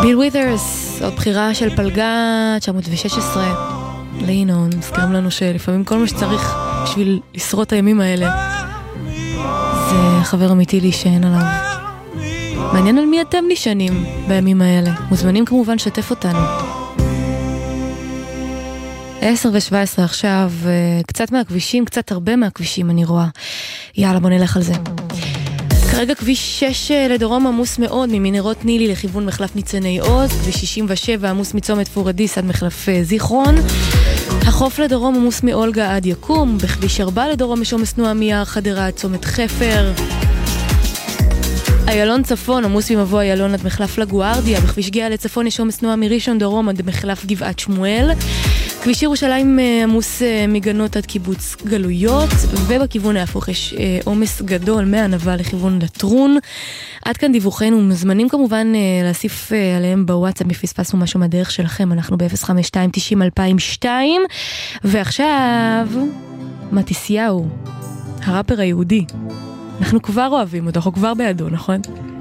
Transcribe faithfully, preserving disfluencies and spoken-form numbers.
ביל ווית'רס, עוד בחירה של פלגה תשע מאות ושש עשרה. לינון, מזכירים לנו שלפעמים כל מה שצריך בשביל לשרוד את הימים האלה זה חבר אמיתי להישען עליו. מעניין על מי אתם נשענים בימים האלה. מוזמנים כמובן שתף אותנו. עשר ושבע עשרה עכשיו, קצת מהכבישים, קצת הרבה מהכבישים אני רואה. יאללה, בוא נלך על זה. כרגע כביש שש לדרום עמוס מאוד ממנהרות נילי לכיוון מחלף ניצני עוז, כביש שישים ושבע עמוס מצומת פורדיס עד מחלף זיכרון, החוף לדרום עמוס מאולגה עד יקום, בכביש ארבע לדרום יש עומס תנועה מיער חדרה עד צומת חפר, איילון צפון עמוס ממבוא איילון עד מחלף לגוארדיה, בכביש גאה לצפון יש עומס תנועה מראשון דרום עד מחלף גבעת שמואל, כביש ירושלים עמוס מגנות עד קיבוץ גלויות, ובכיוון ההפוך יש עומס גדול מהענבה לכיוון לטרון. עד כאן דיווחנו, מוזמנים כמובן להוסיף עליהם בוואטסאפ מפספסנו משהו מהדרך שלכם, אנחנו ב-אפס חמש שתיים תשעים אלפיים ושתיים, ועכשיו מתיסיהו, הראפר היהודי, אנחנו כבר אוהבים אותו, אנחנו כבר בידו, נכון?